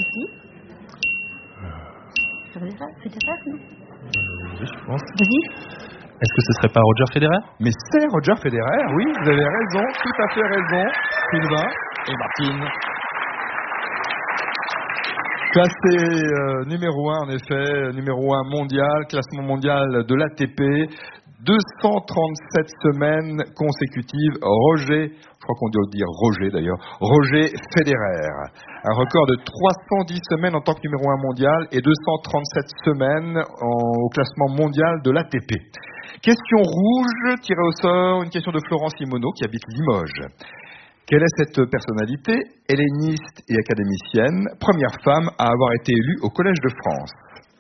Si. Federer, non? Oui, je pense. Vas-y. Est-ce que ce serait pas Roger Federer? Mais c'est Roger Federer, oui, vous avez raison, tout à fait raison, Sylvain et Martine. Classé numéro 1, en effet, numéro 1 mondial, classement mondial de l'ATP, 237 semaines consécutives, Roger, je crois qu'on doit dire Roger d'ailleurs, Roger Federer. Un record de 310 semaines en tant que numéro 1 mondial et 237 semaines au classement mondial de l'ATP. Question rouge, tirée au sort, une question de Florence Simoneau qui habite Limoges. Quelle est cette personnalité, helléniste et académicienne, première femme à avoir été élue au Collège de France?